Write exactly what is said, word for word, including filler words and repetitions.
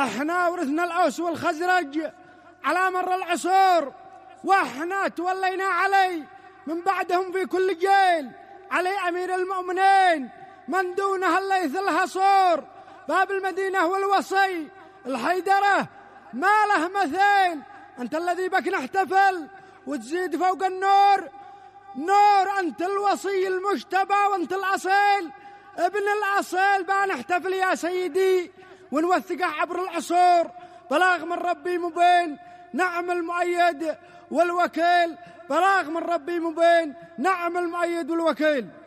احنا ورثنا الأوس والخزرج على مر العصور، واحنا تولينا علي من بعدهم في كل جيل، علي أمير المؤمنين من دونه الليث الهصور، باب المدينة والوصي الحيدرة ما له مثيل، أنت الذي بك نحتفل وتزيد فوق النور نور، أنت الوصي المجتبى وأنت الأصيل ابن الأصيل، بنحتفل يا سيدي ونوثقه عبر العصور، بلاغ من ربي مبين نعم المؤيد والوكيل، بلاغ من ربي مبين نعم المؤيد والوكيل.